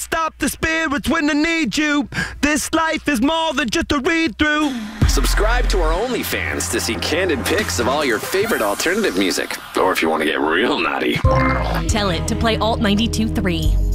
stop the spirits when they need you. This life is more than just a read-through. Subscribe to our OnlyFans to see candid pics of all your favorite alternative music. Or if you want to get real naughty, Tell it to play Alt 92.3.